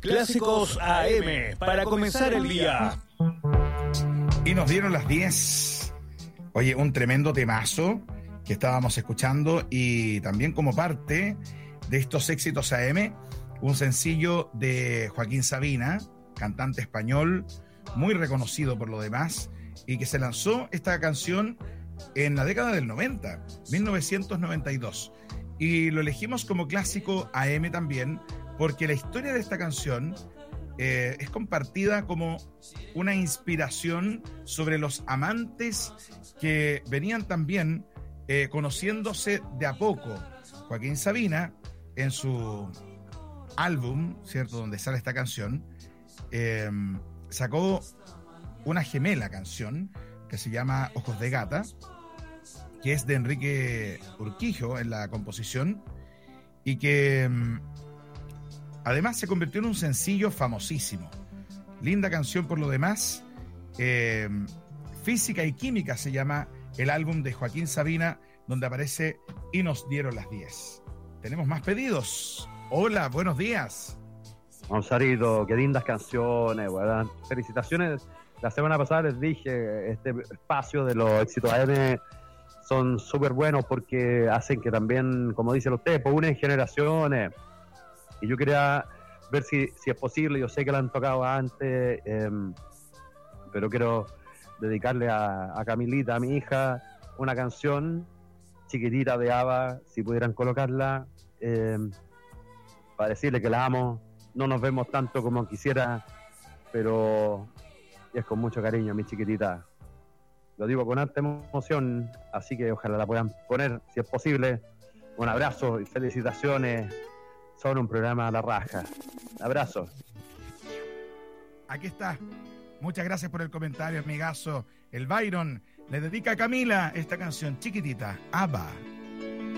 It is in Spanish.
Clásicos AM para comenzar el día. Y nos dieron las 10. Oye, un tremendo temazo que estábamos escuchando y también como parte de estos éxitos AM, un sencillo de Joaquín Sabina, cantante español, muy reconocido por lo demás, y que se lanzó esta canción en la década del 90, 1992. Y lo elegimos como clásico AM también, porque la historia de esta canción es compartida como una inspiración sobre los amantes que venían también conociéndose de a poco. Joaquín Sabina, en su álbum, ¿cierto?, donde sale esta canción, sacó una gemela canción que se llama Ojos de Gata, que es de Enrique Urquijo en la composición, y que además se convirtió en un sencillo famosísimo. Linda canción por lo demás. Física y Química se llama el álbum de Joaquín Sabina, donde aparece Y nos dieron las 10. Tenemos más pedidos. Hola, buenos días. Gonzalito, qué lindas canciones, ¿verdad? Felicitaciones. La semana pasada les dije, este espacio de los éxitos AM son súper buenos porque hacen que también, como dicen ustedes, pues unen generaciones. Y yo quería ver si es posible, yo sé que la han tocado antes, pero quiero dedicarle a Camilita, a mi hija, una canción chiquitita de ABBA, si pudieran colocarla, para decirle que la amo. No nos vemos tanto como quisiera, pero es con mucho cariño, mi chiquitita. Lo digo con alta emoción, así que ojalá la puedan poner, si es posible. Un abrazo y felicitaciones. Son un programa a la raja. Abrazo. Aquí está. Muchas gracias por el comentario, amigazo. El Byron le dedica a Camila esta canción chiquitita, ABBA.